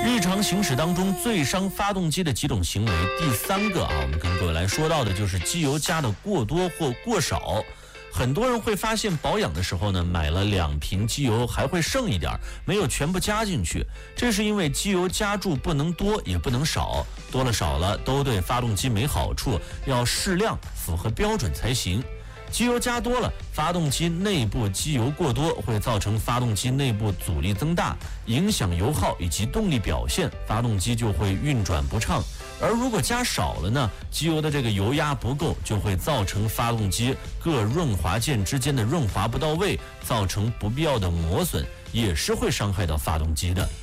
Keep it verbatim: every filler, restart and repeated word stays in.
日常行驶当中最伤发动机的几种行为，第三个啊，我们跟各位来说到的就是机油加的过多或过少。很多人会发现保养的时候呢，买了两瓶机油还会剩一点，没有全部加进去，这是因为机油加注不能多也不能少，多了少了都对发动机没好处，要适量，符合标准才行。机油加多了，发动机内部机油过多会造成发动机内部阻力增大，影响油耗以及动力表现，发动机就会运转不畅。而如果加少了呢，机油的这个油压不够，就会造成发动机各润滑件之间的润滑不到位，造成不必要的磨损，也是会伤害到发动机的。